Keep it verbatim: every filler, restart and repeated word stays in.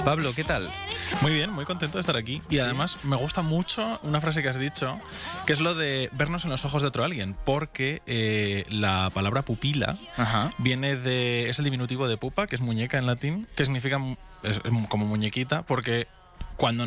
Pablo, ¿qué tal? Muy bien, muy contento de estar aquí. Y ¿Sí? además me gusta mucho una frase que has dicho, que es lo de vernos en los ojos de otro alguien, porque eh, la palabra pupila Ajá. viene de... es el diminutivo de pupa, que es muñeca en latín, que significa mu- es- es como muñequita, porque cuando